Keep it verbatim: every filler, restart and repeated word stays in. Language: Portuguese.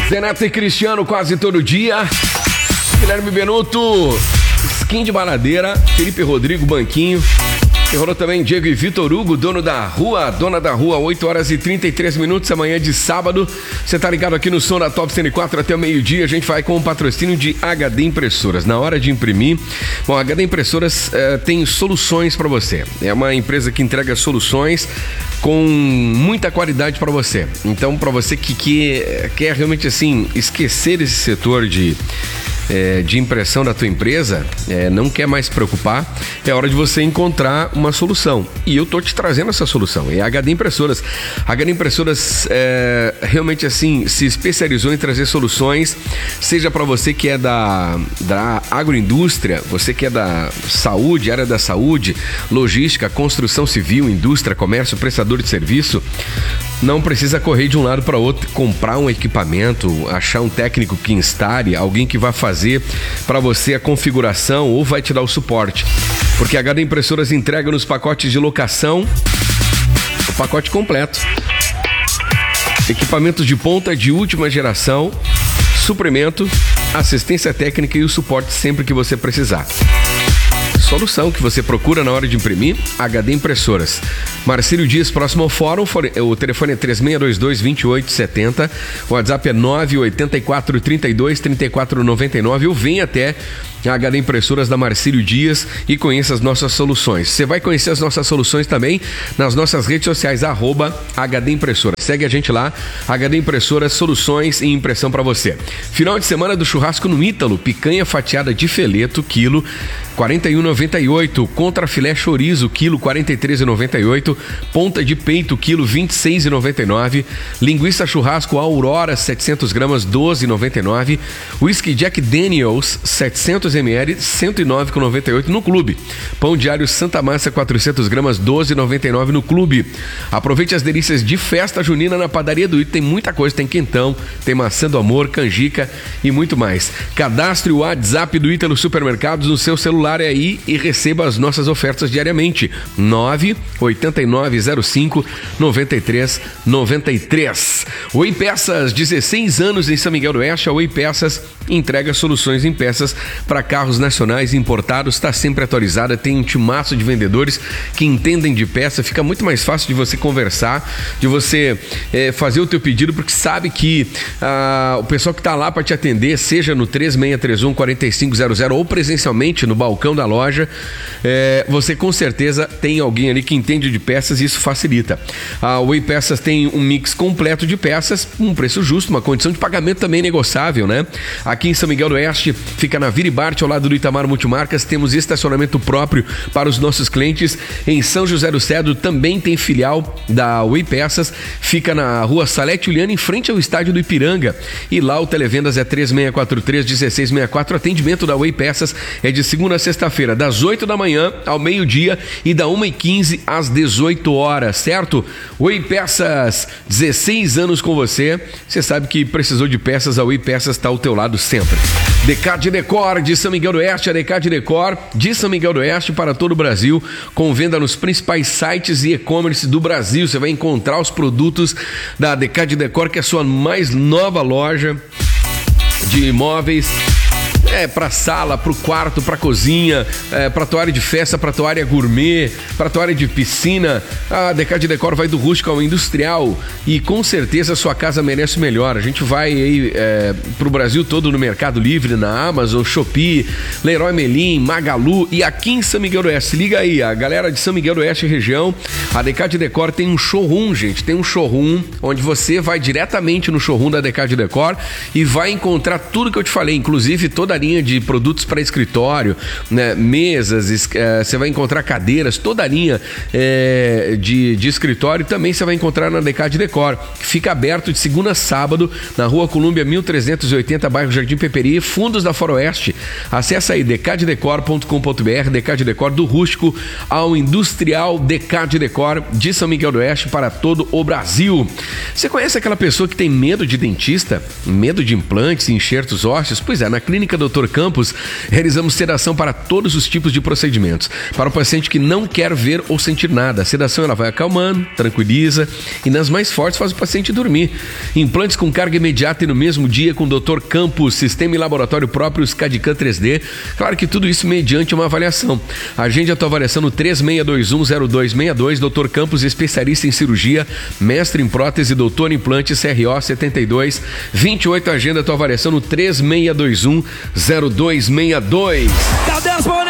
Zeneto e Cristiano quase todo dia. Guilherme Benuto, Skin de Baladeira, Felipe Rodrigo, Banquinho. E rolou também Diego e Vitor Hugo, dono da rua, dona da rua, oito horas e trinta e três minutos, amanhã de sábado. Você tá ligado aqui no som da Top cento e quatro até o meio-dia. A gente vai com o patrocínio de H D Impressoras. Na hora de imprimir, bom, a H D Impressoras eh, tem soluções para você. É uma empresa que entrega soluções com muita qualidade para você. Então, para você que, que quer realmente assim esquecer esse setor de É, de impressão da tua empresa, é, não quer mais se preocupar, é hora de você encontrar uma solução. E eu tô te trazendo essa solução. É a H D Impressoras. A H D Impressoras é, realmente assim se especializou em trazer soluções, seja para você que é da, da agroindústria, você que é da saúde, área da saúde, logística, construção civil, indústria, comércio, prestador de serviço. Não precisa correr de um lado para outro, comprar um equipamento, achar um técnico que instale, alguém que vai fazer para você a configuração ou vai te dar o suporte. Porque a H D Impressoras entrega nos pacotes de locação o pacote completo. Equipamentos de ponta de última geração, suprimento, assistência técnica e o suporte sempre que você precisar. Solução que você procura na hora de imprimir, H D Impressoras. Marcílio Dias, próximo ao fórum, o telefone é três seis dois dois, dois oito sete zero, o WhatsApp é nove oito quatro, três dois, três quatro nove nove, ou vem até a H D Impressoras da Marcílio Dias e conheça as nossas soluções. Você vai conhecer as nossas soluções também nas nossas redes sociais, arroba H D Impressoras. Segue a gente lá, H D Impressoras, soluções e impressão para você. Final de semana do churrasco no Ítalo, picanha fatiada de feleto, quilo quarenta e um reais e noventa e oito centavos, contra filé chorizo, quilo quarenta e três reais e noventa e oito centavos, ponta de peito, quilo vinte e seis reais e noventa e nove centavos, linguiça churrasco Aurora setecentos gramas, doze reais e noventa e nove centavos, whisky Jack Daniels setecentos mililitros, cento e nove reais e noventa e oito centavos no clube, pão diário Santa Massa quatrocentos gramas, doze reais e noventa e nove centavos no clube. Aproveite as delícias de festa junina na padaria do Ítalo, tem muita coisa, tem quentão, tem maçã do amor, canjica e muito mais. Cadastre o WhatsApp do Ítalo Supermercados no seu celular aí e receba as nossas ofertas diariamente. nove oito nove zero cinco nove três nove três. Oi Peças, dezesseis anos em São Miguel do Oeste. A Oi Peças entrega soluções em peças para carros nacionais e importados, está sempre atualizada, tem um timaço de vendedores que entendem de peça, fica muito mais fácil de você conversar, de você é, fazer o teu pedido, porque sabe que ah, o pessoal que está lá para te atender, seja no três seis três um, quatro cinco zero zero ou presencialmente no balcão da loja, é, você com certeza tem alguém ali que entende de peças e isso facilita. A Oi Peças tem um mix completo de peças, um preço justo, uma condição de pagamento também negociável, né? Aqui em São Miguel do Oeste, fica na Vira e Bart, ao lado do Itamar Multimarcas, temos estacionamento próprio para os nossos clientes. Em São José do Cedro também tem filial da Oi Peças, fica na rua Salete Uliana, em frente ao estádio do Ipiranga, e lá o televendas é três seis quatro três, um seis seis quatro. Atendimento da Oi Peças é de segunda a sexta-feira, das oito da manhã ao meio-dia e da uma e quinze às dezoito horas, certo? Oi Peças, dezesseis anos com você, você sabe que precisou de peças, a Oi Peças está ao teu lado sempre. Decad Decor de São Miguel do Oeste, a Decad Decor de São Miguel do Oeste para todo o Brasil, com venda nos principais sites e e-commerce do Brasil. Você vai encontrar os produtos da Decad Decor, que é a sua mais nova loja de imóveis. É, pra sala, pro quarto, pra cozinha, é, pra tua área de festa, pra tua área gourmet, pra tua área de piscina. A Decad Decor vai do rústico ao industrial e com certeza a sua casa merece melhor. A gente vai aí é, pro Brasil todo no Mercado Livre, na Amazon, Shopee, Leroy Merlin, Magalu e aqui em São Miguel do Oeste. Liga aí, a galera de São Miguel do Oeste região, a Decad Decor tem um showroom, gente, tem um showroom onde você vai diretamente no showroom da Decad Decor e vai encontrar tudo que eu te falei, inclusive toda a linha de produtos para escritório, né? Mesas, es, é, você vai encontrar cadeiras, toda a linha é, de, de escritório também você vai encontrar na Decad Decor, que fica aberto de segunda a sábado na Rua Colúmbia mil trezentos e oitenta, bairro Jardim Peperi, fundos da Faroeste. Acesse aí decad decor ponto com ponto b r, Decad Decor do rústico ao industrial, Decad Decor de São Miguel do Oeste para todo o Brasil. Você conhece aquela pessoa que tem medo de dentista, medo de implantes e enxertos ósseos? Pois é, na Clínica doutor Campos, realizamos sedação para todos os tipos de procedimentos. Para o paciente que não quer ver ou sentir nada, a sedação ela vai acalmando, tranquiliza e nas mais fortes faz o paciente dormir. Implantes com carga imediata e no mesmo dia com o doutor Campos, sistema e laboratório próprio Scadican três D. Claro que tudo isso mediante uma avaliação. Agende a tua avaliação no três seis dois um zero dois seis dois, doutor Campos, especialista em cirurgia, mestre em prótese, doutor em implante, C R O setenta e dois vinte e oito. Agenda a tua avaliação no três seis dois um zero dois seis dois.